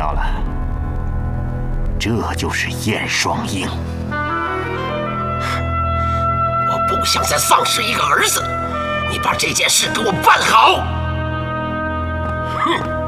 道了，这就是燕双鹰。 我不想再丧失一个儿子，你把这件事给我办好。哼！